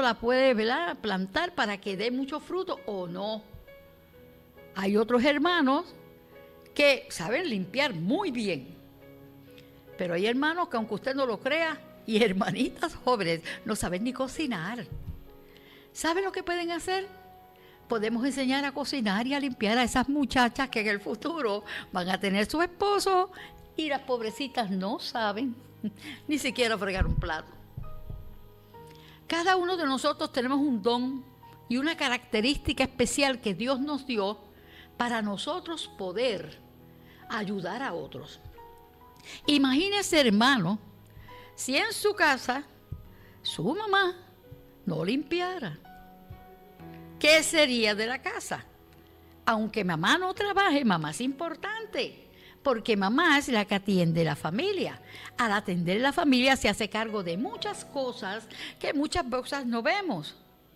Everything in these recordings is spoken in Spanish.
la puede, ¿verdad?, plantar para que dé mucho fruto o no. Hay otros hermanos que saben limpiar muy bien, pero hay hermanos que, aunque usted no lo crea, y hermanitas jóvenes, no saben ni cocinar. ¿Saben lo que pueden hacer? Podemos enseñar a cocinar y a limpiar a esas muchachas que en el futuro van a tener su esposo y las pobrecitas no saben ni siquiera fregar un plato. Cada uno de nosotros tenemos un don y una característica especial que Dios nos dio para nosotros poder ayudar a otros. Imagínese, hermano, si en su casa su mamá no limpiara. ¿Qué sería de la casa? Aunque mamá no trabaje, mamá es importante, porque mamá es la que atiende la familia. Al atender la familia se hace cargo de muchas cosas que muchas veces no vemos.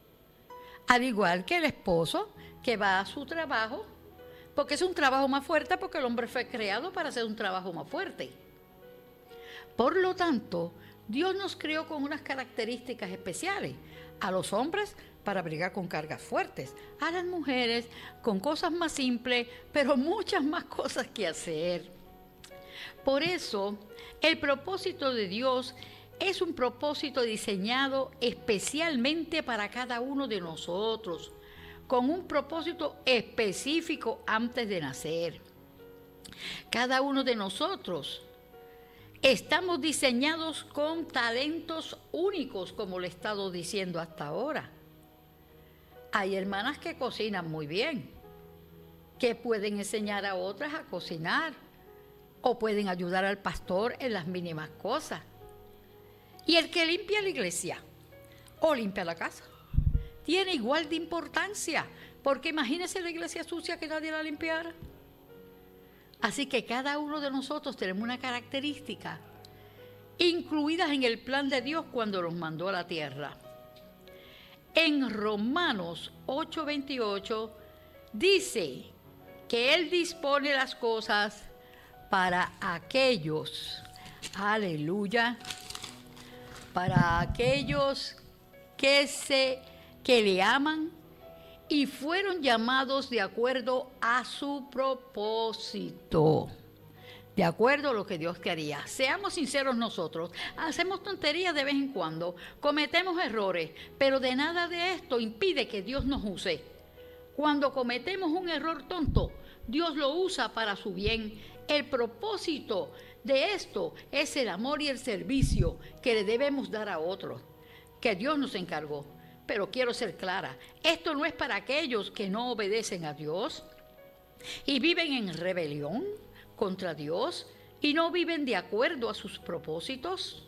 Al igual que el esposo que va a su trabajo, porque es un trabajo más fuerte, porque el hombre fue creado para hacer un trabajo más fuerte. Por lo tanto, Dios nos creó con unas características especiales. A los hombres para bregar con cargas fuertes, a las mujeres con cosas más simples, pero muchas más cosas que hacer. Por eso, el propósito de Dios es un propósito diseñado especialmente para cada uno de nosotros, con un propósito específico antes de nacer. Cada uno de nosotros estamos diseñados con talentos únicos, como le he estado diciendo hasta ahora. Hay hermanas que cocinan muy bien, que pueden enseñar a otras a cocinar, o pueden ayudar al pastor en las mínimas cosas. Y el que limpia la iglesia o limpia la casa tiene igual de importancia, porque imagínese la iglesia sucia que nadie la limpiara. Así que cada uno de nosotros tenemos una característica incluidas en el plan de Dios cuando nos mandó a la tierra. En Romanos 8:28 dice que Él dispone las cosas para aquellos, aleluya, para aquellos que le aman y fueron llamados de acuerdo a su propósito. De acuerdo a lo que Dios quería. Seamos sinceros nosotros, hacemos tonterías de vez en cuando, cometemos errores, pero de nada de esto impide que Dios nos use. Cuando cometemos un error tonto, Dios lo usa para su bien. El propósito de esto es el amor y el servicio que le debemos dar a otros, que Dios nos encargó. Pero quiero ser clara, esto no es para aquellos que no obedecen a Dios y viven en rebelión contra Dios y no viven de acuerdo a sus propósitos.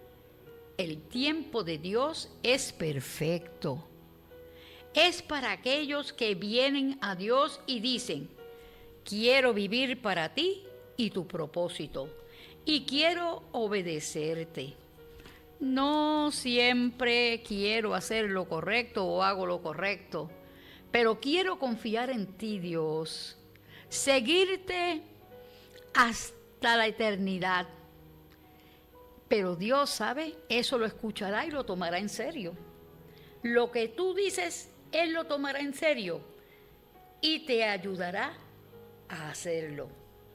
El tiempo de Dios es perfecto. Es para aquellos que vienen a Dios y dicen: quiero vivir para ti y tu propósito, y quiero obedecerte. No siempre quiero hacer lo correcto o hago lo correcto, pero quiero confiar en ti, Dios, seguirte hasta la eternidad. Pero Dios, ¿sabe? Eso lo escuchará y lo tomará en serio. Lo que tú dices, Él lo tomará en serio y te ayudará a hacerlo.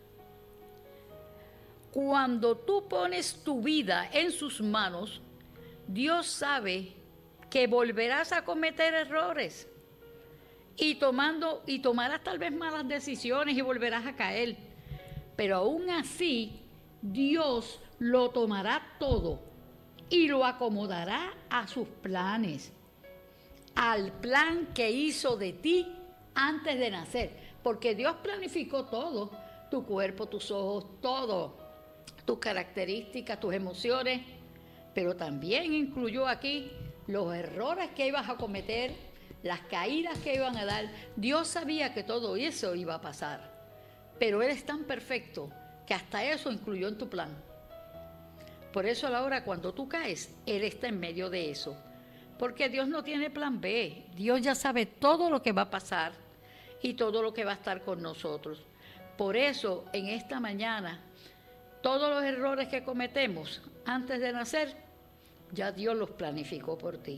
Cuando tú pones tu vida en sus manos, Dios sabe que volverás a cometer errores y tomarás tal vez malas decisiones y volverás a caer. Pero aún así, Dios lo tomará todo y lo acomodará a sus planes, al plan que hizo de ti antes de nacer, porque Dios planificó todo, tu cuerpo, tus ojos, todo, tus características, tus emociones, pero también incluyó aquí los errores que ibas a cometer, las caídas que iban a dar. Dios sabía que todo eso iba a pasar, pero Él es tan perfecto que hasta eso incluyó en tu plan. Por eso a la hora cuando tú caes, Él está en medio de eso, porque Dios no tiene plan B. Dios ya sabe todo lo que va a pasar y todo lo que va a estar con nosotros. Por eso en esta mañana, todos los errores que cometemos antes de nacer, ya Dios los planificó por ti.